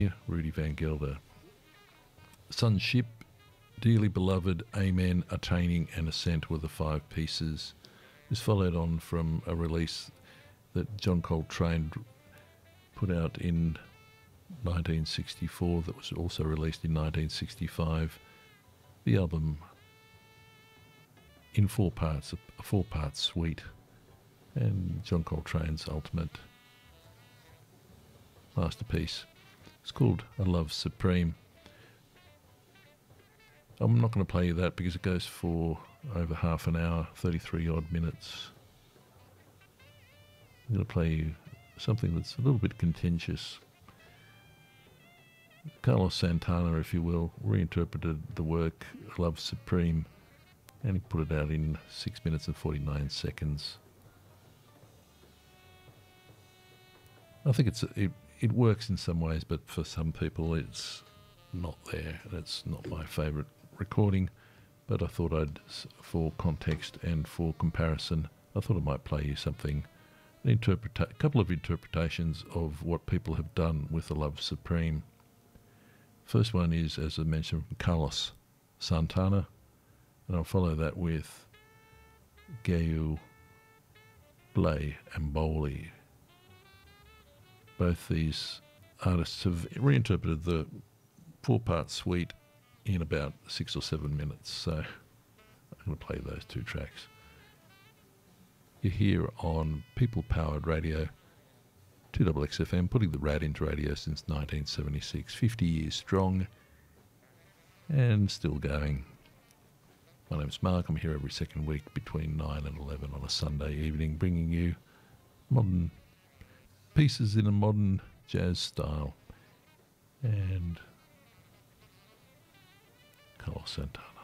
Rudy Van Gelder. Sonship, Dearly Beloved, Amen, Attaining and Ascent were the 5 pieces. This followed on from a release that John Coltrane put out in 1964 that was also released in 1965. The album in 4 parts, a 4-part suite, and John Coltrane's ultimate masterpiece. It's called A Love Supreme. I'm not going to play you that because it goes for over half an hour, 33 odd minutes. I'm going to play you something that's a little bit contentious. Carlos Santana, if you will, reinterpreted the work Love Supreme, and he put it out in 6 minutes and 49 seconds. I think it works in some ways, but for some people it's not there, and it's not my favourite recording, but I thought for context and for comparison, I thought I might play you something, a couple of interpretations of what people have done with the Love Supreme. First one is, as I mentioned, from Carlos Santana, and I'll follow that with Gayu Blay and Bowley. Both these artists have reinterpreted the 4-part suite in about 6 or 7 minutes, so I'm going to play those 2 tracks. You're here on People Powered Radio, 2XXFM, putting the rad into radio since 1976, 50 years strong and still going. My name's Mark. I'm here every second week between 9 and 11 on a Sunday evening, bringing you modern pieces in a modern jazz style. And Carlos Santana.